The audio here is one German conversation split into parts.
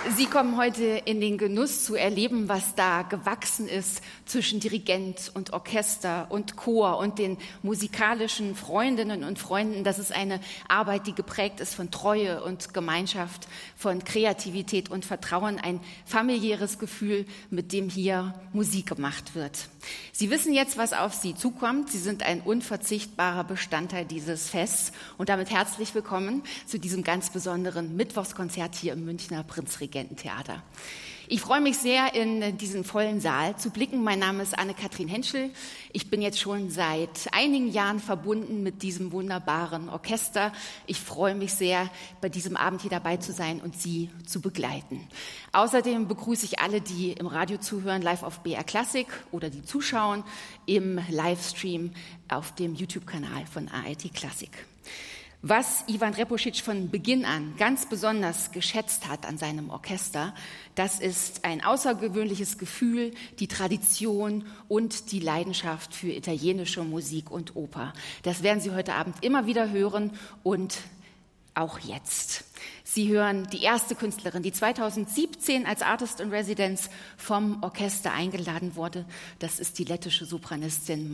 Sie kommen heute in den Genuss zu erleben, was da gewachsen ist zwischen Dirigent und Orchester und Chor und den musikalischen Freundinnen und Freunden. Das ist eine Arbeit, die geprägt ist von Treue und Gemeinschaft, von Kreativität und Vertrauen, ein familiäres Gefühl, mit dem hier Musik gemacht wird. Sie wissen jetzt, was auf Sie zukommt. Sie sind ein unverzichtbarer Bestandteil dieses Fests und damit herzlich willkommen zu diesem ganz besonderen Mittwochskonzert hier im Münchner Prinzregententheater. Ich freue mich sehr, in diesen vollen Saal zu blicken. Mein Name ist Anne-Kathrin Henschel. Ich bin jetzt schon seit einigen Jahren verbunden mit diesem wunderbaren Orchester. Ich freue mich sehr, bei diesem Abend hier dabei zu sein und Sie zu begleiten. Außerdem begrüße ich alle, die im Radio zuhören, live auf BR Classic oder die zuschauen im Livestream auf dem YouTube-Kanal von ARD Classic. Was Ivan Repošić von Beginn an ganz besonders geschätzt hat an seinem Orchester, das ist ein außergewöhnliches Gefühl, die Tradition und die Leidenschaft für italienische Musik und Oper. Das werden Sie heute Abend immer wieder hören und auch jetzt. Sie hören die erste Künstlerin, die 2017 als Artist in Residence vom Orchester eingeladen wurde. Das ist die lettische Sopranistin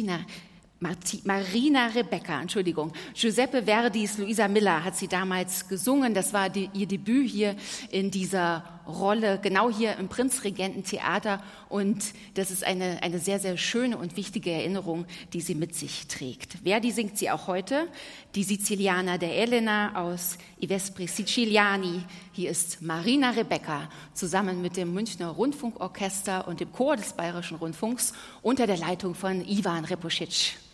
Marina Rebecca. Giuseppe Verdis Luisa Miller hat sie damals gesungen. Das war ihr Debüt hier in dieser Rolle, genau hier im Prinzregententheater. Und das ist eine sehr, sehr schöne und wichtige Erinnerung, die sie mit sich trägt. Verdi singt sie auch heute, die Siziliana der Elena aus I Vespri Siciliani. Hier ist Marina Rebecca zusammen mit dem Münchner Rundfunkorchester und dem Chor des Bayerischen Rundfunks unter der Leitung von Ivan Repošić.